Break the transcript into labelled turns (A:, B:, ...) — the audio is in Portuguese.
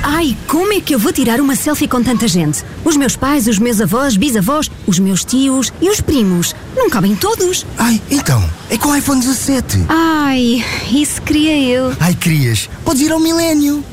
A: Ai, como é que eu vou tirar uma selfie com tanta gente? Os meus pais, os meus avós, bisavós, os meus tios e os primos. Não cabem todos.
B: Ai, então, é com o iPhone 17.
A: Ai, isso queria eu.
B: Ai, querias? Podes ir ao Milénio.